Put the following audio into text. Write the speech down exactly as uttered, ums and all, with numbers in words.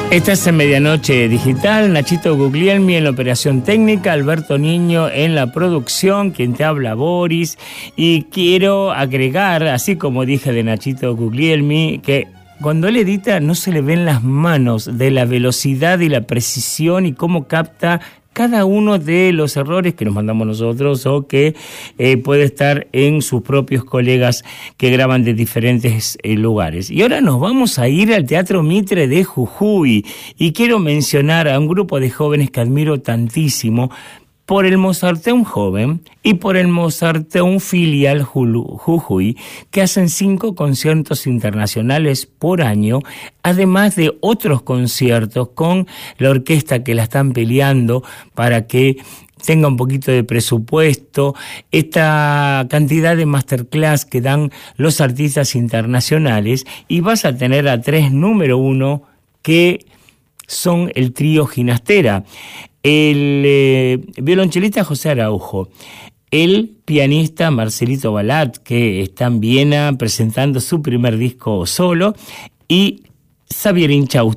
Esta es en Medianoche Digital, Nachito Guglielmi en la operación técnica, Alberto Niño en la producción, quien te habla Boris, y quiero agregar, así como dije de Nachito Guglielmi, que cuando él edita no se le ven las manos de la velocidad y la precisión y cómo capta cada uno de los errores que nos mandamos nosotros o que eh, puede estar en sus propios colegas que graban de diferentes eh, lugares. Y ahora nos vamos a ir al Teatro Mitre de Jujuy y quiero mencionar a un grupo de jóvenes que admiro tantísimo por el Mozarteum Joven y por el Mozarteum Filial Jujuy, que hacen cinco conciertos internacionales por año, además de otros conciertos con la orquesta que la están peleando para que tenga un poquito de presupuesto, esta cantidad de masterclass que dan los artistas internacionales, y vas a tener a tres número uno que son el trío Ginastera. El eh, violonchelista José Araujo, el pianista Marcelito Balat, que está en Viena presentando su primer disco solo, y Xavier Inchausti.